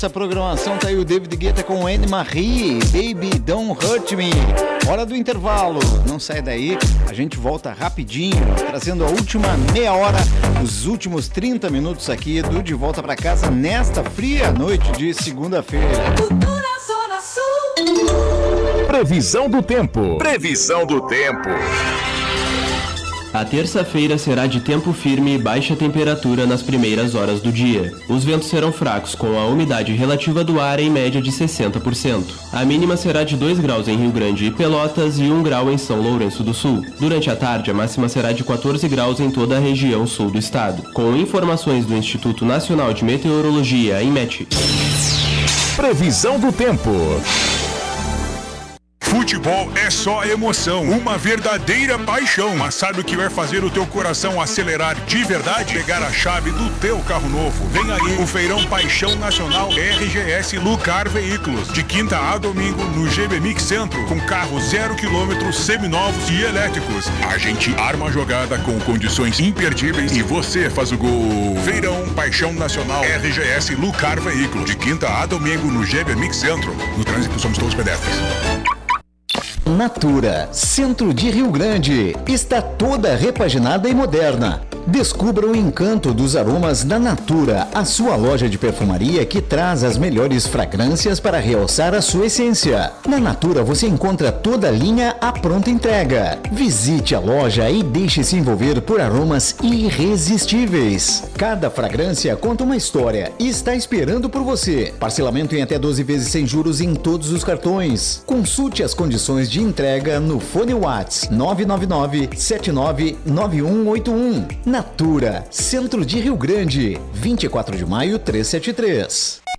Essa programação tá aí o David Guetta com Anne Marie, Baby Don't Hurt Me. Hora do intervalo, não sai daí, a gente volta rapidinho, trazendo a última meia hora, os últimos 30 minutos aqui do De Volta Pra Casa nesta fria noite de segunda-feira. Previsão do tempo. Previsão do tempo. A terça-feira será de tempo firme e baixa temperatura nas primeiras horas do dia. Os ventos serão fracos, com a umidade relativa do ar em média de 60%. A mínima será de 2 graus em Rio Grande e Pelotas e 1 grau em São Lourenço do Sul. Durante a tarde, a máxima será de 14 graus em toda a região sul do estado. Com informações do Instituto Nacional de Meteorologia, INMET. Previsão do tempo. Futebol é só emoção, uma verdadeira paixão. Mas sabe o que vai fazer o teu coração acelerar de verdade? Pegar a chave do teu carro novo. Vem aí o Feirão Paixão Nacional RGS Lucar Veículos. De quinta a domingo no GB Mix Centro, com carros 0 km, seminovos e elétricos. A gente arma a jogada com condições imperdíveis e você faz o gol. Feirão Paixão Nacional RGS Lucar Veículos. De quinta a domingo no GB Mix Centro. No trânsito somos todos pedestres. Natura, centro de Rio Grande, está toda repaginada e moderna. Descubra o encanto dos aromas da Natura, a sua loja de perfumaria que traz as melhores fragrâncias para realçar a sua essência. Na Natura você encontra toda a linha à pronta entrega. Visite a loja e deixe-se envolver por aromas irresistíveis. Cada fragrância conta uma história e está esperando por você. Parcelamento em até 12 vezes sem juros em todos os cartões. Consulte as condições de entrega no fone WhatsApp 999-799181. Natura, Centro de Rio Grande, 24 de maio 373.